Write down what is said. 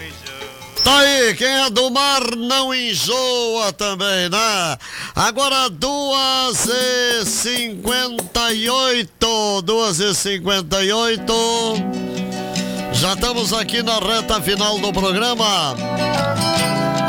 Tá aí, quem é do mar não enjoa também, né? Agora 2h58, 2h58. Já estamos aqui na reta final do programa.